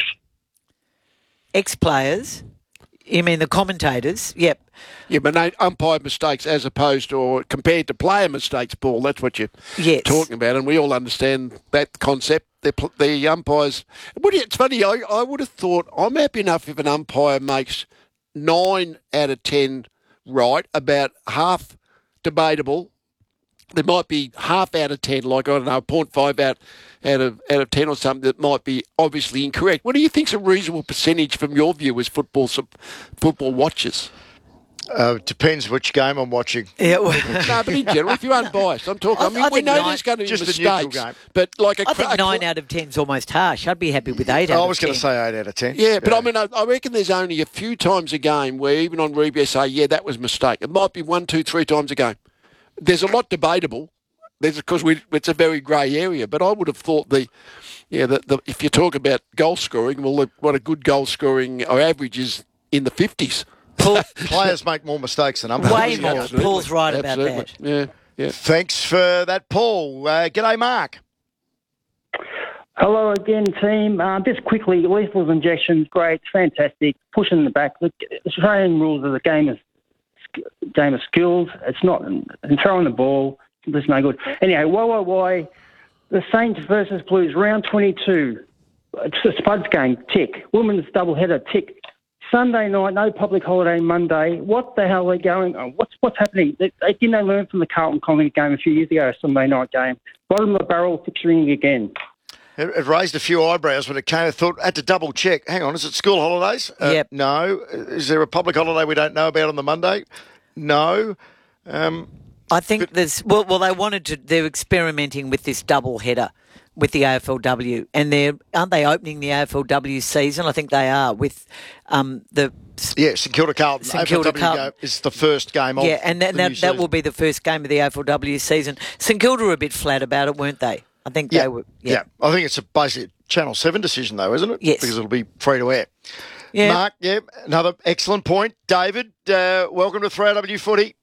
Ex-players? You mean the commentators? Yep. Yeah, but no, umpire mistakes as opposed to, or compared to player mistakes, Paul. That's what you're Yes. talking about, and we all understand that concept. The, pl- the umpires. What do you- It's funny. I, I would have thought I'm happy enough if an umpire makes nine out of ten right, about half debatable. There might be half out of ten, like I don't know, point five out out of out of ten or something that might be obviously incorrect. What do you think's a reasonable percentage from your view as football sup- football watchers? Uh, depends which game I'm watching. Yeah, well, No, but in general, if you're unbiased, I'm talking. I, I- mean, I we think know nine- there's going to be just the neutral mistakes, game. but like a I think a- nine out of ten is almost harsh. I'd be happy with eight out I of was going ten. to say eight out of ten. Yeah, but I mean, I, I reckon there's only a few times a game where even on review they say, yeah, that was a mistake. It might be one, two, three times a game. There's a lot debatable. There's because we it's a very grey area, but I would have thought the yeah the, the if you talk about goal scoring, well, the, what a good goal scoring or average is in the fifties. Players make more mistakes than umpires. Way more. Absolutely. Paul's right about Absolutely. that. Yeah, yeah. Thanks for that, Paul. Uh, g'day, Mark. Hello again, team. Uh, just quickly, lethal injections, great, fantastic. Pushing the back. The Australian rules of the game is game of skills. It's not and throwing the ball. There's no good. Anyway, why, why, why? The Saints versus Blues, round twenty-two. It's a Spuds game. Tick. Women's doubleheader. Tick. Sunday night, no public holiday. Monday. What the hell are they going on? What's what's happening? They, they, didn't they learn from the Carlton Collingwood game a few years ago? A Sunday night game. Bottom of the barrel, fixturing again. It, it raised a few eyebrows when it came. I thought, I had to double check. Hang on, is it school holidays? Uh, Yep. No. Is there a public holiday we don't know about on the Monday? No. Um, I think there's well, well, they wanted to. They're experimenting with this double header, with the A F L W, and they're aren't they opening the A F L W season? I think they are with um, the yeah St Kilda Carlton. St Kilda Carlton is the first game of yeah, and that, the that, new that season. will be the first game of the A F L W season. St Kilda were a bit flat about it, weren't they? I think yeah. they were. Yeah. Yeah. I think it's a basically a Channel Seven decision, though, isn't it? Yes, because it'll be free to air. Yeah. Mark, yeah, another excellent point. David, uh, welcome to three R W Footy.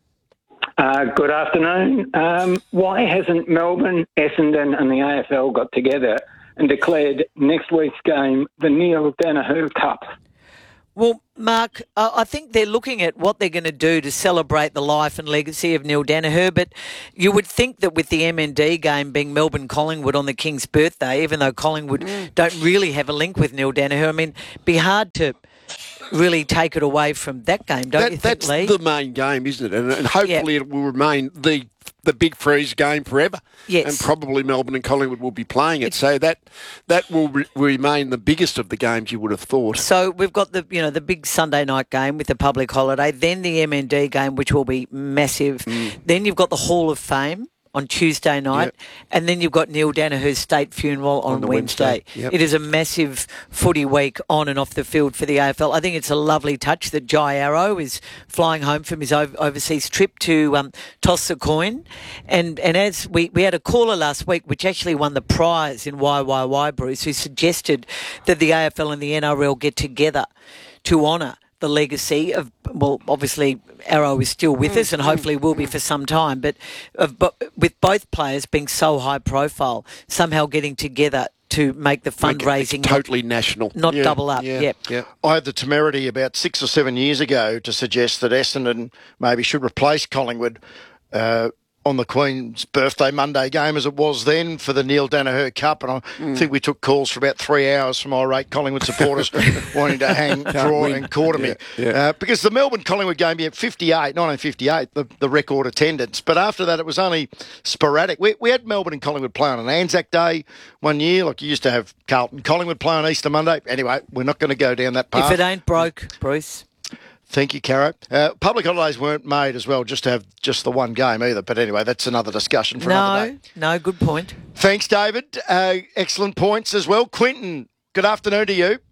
Uh, good afternoon. Um, why hasn't Melbourne, Essendon and the A F L got together and declared next week's game the Neil Danaher Cup? Well, Mark, uh, I think they're looking at what they're going to do to celebrate the life and legacy of Neil Danaher, but you would think that with the M N D game being Melbourne-Collingwood on the King's birthday, even though Collingwood mm. don't really have a link with Neil Danaher, I mean, it'd be hard to really take it away from that game, don't that, you think, that's Lee? the main game, isn't it? And, and hopefully yeah. it will remain the the big freeze game forever. Yes. And probably Melbourne and Collingwood will be playing it. It's, so that that will re- remain the biggest of the games, you would have thought. So we've got the you know the big Sunday night game with the public holiday, then the M N D game, which will be massive. Mm. Then you've got the Hall of Fame on Tuesday night, yep. and then you've got Neil Danaher's state funeral on, on Wednesday. Wednesday. Yep. It is a massive footy week on and off the field for the A F L. I think it's a lovely touch that Jai Arrow is flying home from his overseas trip to um, toss the coin. And and as we, we had a caller last week which actually won the prize in Y Y Y, Bruce, who suggested that the A F L and the N R L get together to honour the legacy of, well, obviously Arrow is still with us and hopefully will be for some time, but, of, but with both players being so high profile, somehow getting together to make the fundraising make totally not, national, not yeah, double up. Yeah, yep. yeah. I had the temerity about six or seven years ago to suggest that Essendon maybe should replace Collingwood uh, on the Queen's birthday Monday game as it was then for the Neil Danaher Cup, and I mm. think we took calls for about three hours from irate Collingwood supporters wanting to hang, draw win. and quarter me. Yeah, yeah. Uh, because the Melbourne-Collingwood game, yeah, fifty-eight, nineteen fifty-eight, the, the record attendance, but after that it was only sporadic. We, we had Melbourne and Collingwood play on an Anzac Day one year, like you used to have Carlton-Collingwood play on Easter Monday. Anyway, we're not going to go down that path. If it ain't broke, Bruce... Thank you, Caro. Uh, public holidays weren't made as well just to have just the one game either. But anyway, that's another discussion for no, another day. No, good point. Thanks, David. Uh, excellent points as well. Quinton, good afternoon to you.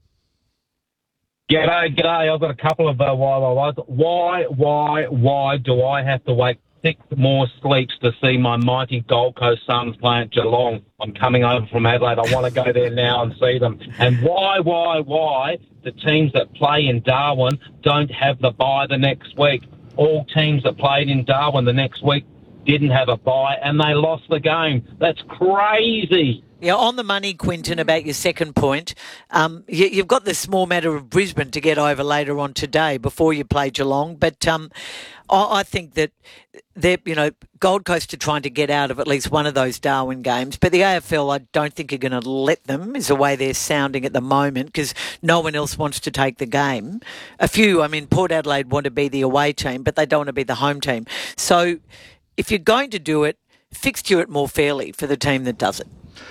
G'day, g'day. I've got a couple of uh, why, why, why. Why, why, why do I have to wait six more sleeps to see my mighty Gold Coast Suns play at Geelong? I'm coming over from Adelaide. I want to go there now and see them. And why, why, why the teams that play in Darwin don't have the bye the next week? All teams that played in Darwin the next week didn't have a bye and they lost the game. That's crazy. Yeah, on the money, Quinton, about your second point, um, you, you've got the small matter of Brisbane to get over later on today before you play Geelong. But um, I, I think that they're, you know, Gold Coast are trying to get out of at least one of those Darwin games. But the A F L, I don't think are going to let them, is the way they're sounding at the moment, because no one else wants to take the game. A few, I mean, Port Adelaide want to be the away team, but they don't want to be the home team. So if you're going to do it, fixture it more fairly for the team that does it.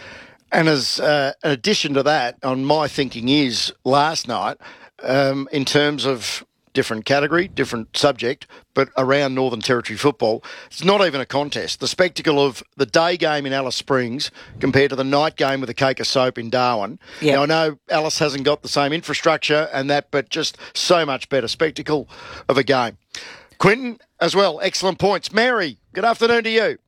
And as uh, an addition to that, on my thinking is last night, um, in terms of different category, different subject, but around Northern Territory football, it's not even a contest. The spectacle of the day game in Alice Springs compared to the night game with the cake of soap in Darwin. Yep. Now, I know Alice hasn't got the same infrastructure and that, but just so much better spectacle of a game. Quinton, as well, excellent points. Mary, good afternoon to you.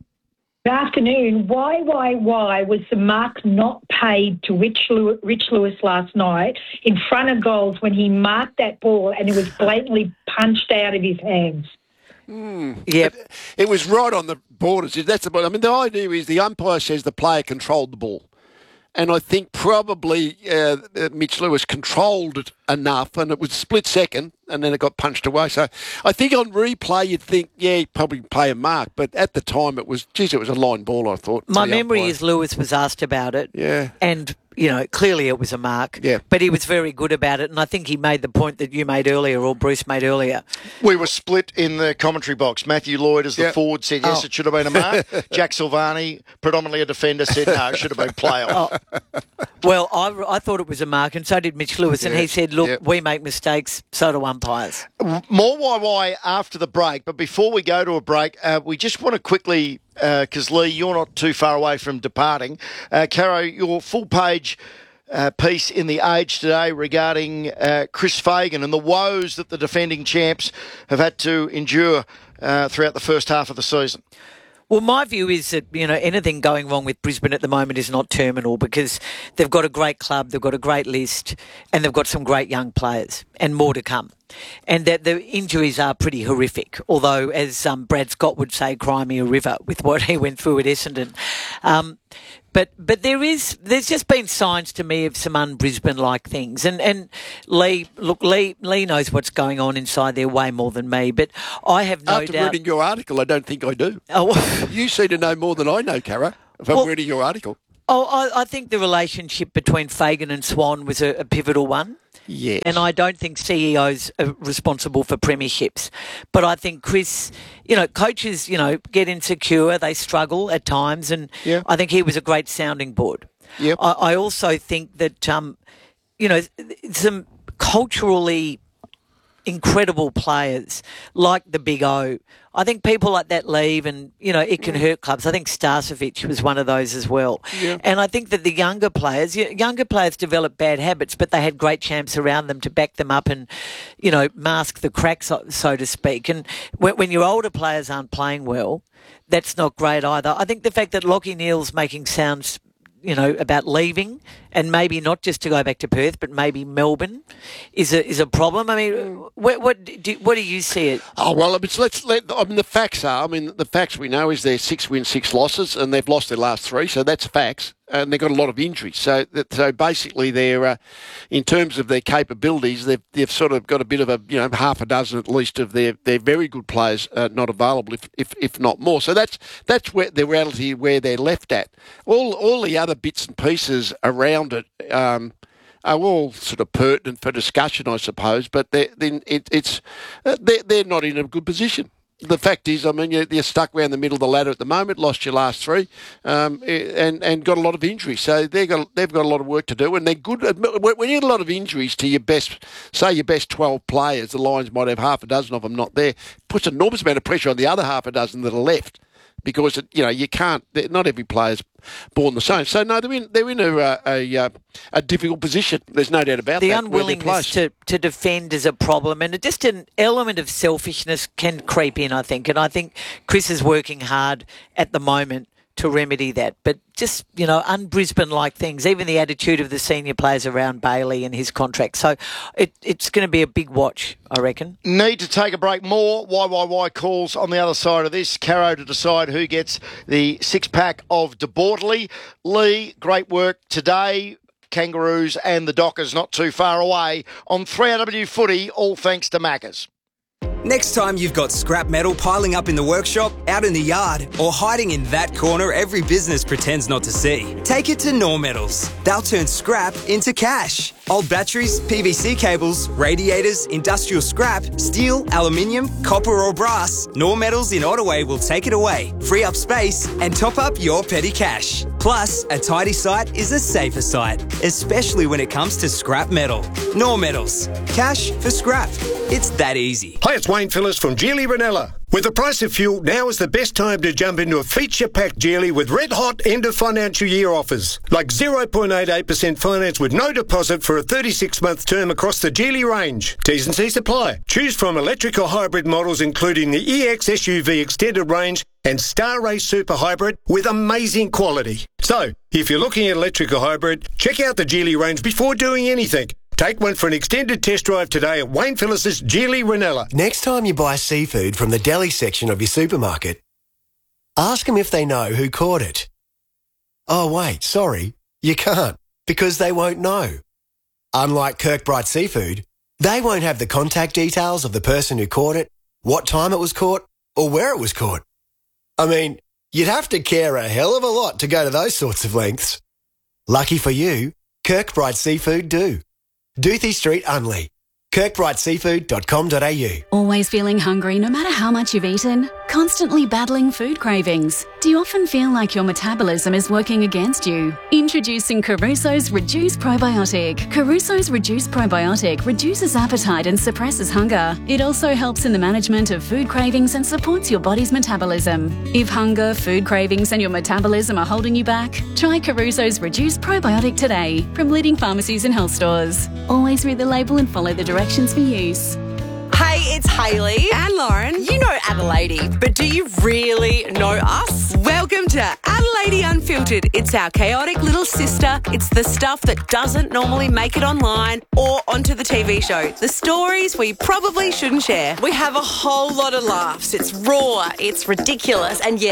Good afternoon. Why, why, why was the mark not paid to Rich Lewis, Rich Lewis last night in front of goals when he marked that ball and it was blatantly punched out of his hands? Mm. Yeah, it, it was right on the borders. That's the. I mean, the idea is the umpire says the player controlled the ball. And I think probably uh, Mitch Lewis controlled it enough, and it was split second, and then it got punched away. So I think on replay you'd think, yeah, he'd probably play a mark, but at the time it was, geez, it was a line ball, I thought. My memory umpire. is Lewis was asked about it. Yeah. And, you know, clearly it was a mark. Yeah. But he was very good about it, and I think he made the point that you made earlier, or Bruce made earlier. We were split in the commentary box. Matthew Lloyd, as the yep. forward, said yes, oh. it should have been a mark. Jack Silvani, predominantly a defender, said no, it should have been playoff. Oh. Well, I, I thought it was a mark, and so did Mitch Lewis, and yeah. he said, look, yep. we make mistakes, so do umpires. More why why after the break, but before we go to a break, uh, we just want to quickly because, uh, Lee, you're not too far away from departing. Uh, Caro, your full-page uh, piece in The Age today regarding uh, Chris Fagan and the woes that the defending champs have had to endure uh, throughout the first half of the season. Well, my view is that, you know, anything going wrong with Brisbane at the moment is not terminal because they've got a great club, they've got a great list, and they've got some great young players and more to come. And that the injuries are pretty horrific, although, as um, Brad Scott would say, cry me a river with what he went through at Essendon. Um, but but there is there's just been signs to me of some un-Brisbane-like things. And and Lee, look, Lee Lee knows what's going on inside there way more than me. But I have no After doubt. reading your article, I don't think I do. Oh, you seem to know more than I know, Cara, if I'm Well- reading your article. Oh, I, I think the relationship between Fagan and Swan was a, a pivotal one. Yes. And I don't think C E Os are responsible for premierships. But I think Chris, you know, coaches, you know, get insecure, they struggle at times, and Yeah. I think he was a great sounding board. Yep. I, I also think that, um, you know, some culturally incredible players like the Big O, I think people like that leave and, you know, it can hurt clubs. I think Starcevic was one of those as well. Yeah. And I think that the younger players, y- younger players develop bad habits, but they had great champs around them to back them up and, you know, mask the cracks, so, so to speak. And when, when your older players aren't playing well, that's not great either. I think the fact that Lachie Neale's making sounds, you know, about leaving and maybe not just to go back to Perth, but maybe Melbourne is a is a problem. I mean, what what do, what do you see it? Oh, well, it's, let's let, I mean, the facts are, I mean, the facts we know is they're six wins, six losses, and they've lost their last three, so that's facts. And they've got a lot of injuries. So that, so basically they're, uh, in terms of their capabilities, they've, they've sort of got a bit of a, you know, half a dozen at least of their, their very good players uh, not available, if, if if not more. So that's that's where the reality where they're left at. All all the other bits and pieces around it um, are all sort of pertinent for discussion, I suppose, but they're, then it, it's uh, they're, they're not in a good position. The fact is, I mean, you're, you're stuck around the middle of the ladder at the moment, lost your last three, um, and, and got a lot of injuries. So they've got, they've got a lot of work to do, and they're good. When you get a lot of injuries to your best, say your best twelve players, the Lions might have half a dozen of them not there, puts an enormous amount of pressure on the other half a dozen that are left. Because, you know, you can't, not every player's born the same. So, no, they're in, they're in a, a, a, a difficult position. There's no doubt about The that. unwillingness to, to defend is a problem, and it just an element of selfishness can creep in, I think. And I think Chris is working hard at the moment to remedy that. But just, you know, un-Brisbane-like things, even the attitude of the senior players around Bailey and his contract. So it, it's going to be a big watch, I reckon. Need to take a break. More Y Y Y calls on the other side of this. Caro to decide who gets the six-pack of De Bortoli. Lee, great work today. Kangaroos and the Dockers not too far away on three R W Footy, all thanks to Maccas. Next time you've got scrap metal piling up in the workshop, out in the yard, or hiding in that corner every business pretends not to see, take it to Nor Metals. They'll turn scrap into cash. Old batteries, P V C cables, radiators, industrial scrap, steel, aluminium, copper or brass, Nor Metals in Ottaway will take it away, free up space and top up your petty cash. Plus, a tidy site is a safer site, especially when it comes to scrap metal. Nor Metals. Cash for scrap. It's that easy. Hi, it's Wayne Phillips from Geely Ranella. With the price of fuel, now is the best time to jump into a feature-packed Geely with red-hot end-of-financial year offers. Like zero point eight eight percent finance with no deposit for a thirty-six month term across the Geely range. T's and C's apply. Choose from electric or hybrid models including the E X S U V extended range and Star Race Super Hybrid with amazing quality. So, if you're looking at electric or hybrid, check out the Geely range before doing anything. Take one for an extended test drive today at Wayne Phillips' Geely Ranella. Next time you buy seafood from the deli section of your supermarket, ask them if they know who caught it. Oh, wait, sorry, you can't, because they won't know. Unlike Kirkbride Seafood, they won't have the contact details of the person who caught it, what time it was caught, or where it was caught. I mean, you'd have to care a hell of a lot to go to those sorts of lengths. Lucky for you, Kirkbride Seafood do. Doothie Street, Unley. kirkbride seafood dot com dot a u. Always feeling hungry no matter how much you've eaten? Constantly battling food cravings? Do you often feel like your metabolism is working against you? Introducing Caruso's Reduce Probiotic. Caruso's Reduce Probiotic reduces appetite and suppresses hunger. It also helps in the management of food cravings and supports your body's metabolism. If hunger, food cravings and your metabolism are holding you back, try Caruso's Reduce Probiotic today from leading pharmacies and health stores. Always read the label and follow the directions for use. Hey, it's Hayley and Lauren. You know Adelaide, but do you really know us? Welcome to Adelaide Unfiltered. It's our chaotic little sister. It's the stuff that doesn't normally make it online or onto the T V show. The stories we probably shouldn't share. We have a whole lot of laughs. It's raw, it's ridiculous, and yeah,